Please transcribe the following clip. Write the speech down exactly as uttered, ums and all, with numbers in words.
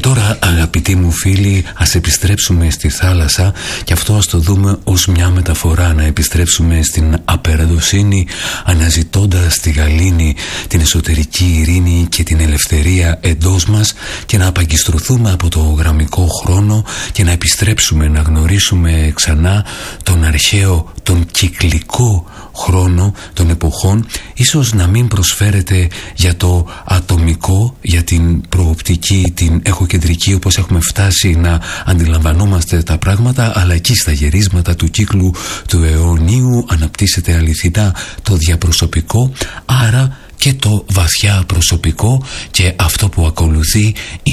τώρα, αγαπητοί μου φίλοι, ας επιστρέψουμε στη θάλασσα, και αυτό ας το δούμε ως μια μεταφορά, να επιστρέψουμε στην απεραδοσύνη, αναζητώντας τη γαλήνη, την εσωτερική ειρήνη και την ελευθερία εντός μας, και να απαγκιστρωθούμε από το γραμμικό χρόνο και να επιστρέψουμε να γνωρίσουμε ξανά τον αρχαίο, τον κυκλικό χρόνο των εποχών. Ίσως να μην προσφέρεται για το ατομικό, για την προοπτική, την εχοκεντρική, όπως έχουμε φτάσει να αντιλαμβανόμαστε τα πράγματα, αλλά εκεί στα γερίσματα του κύκλου του αιωνίου αναπτύσσεται αληθινά το διαπροσωπικό, άρα και το βαθιά προσωπικό, και αυτό που ακολουθεί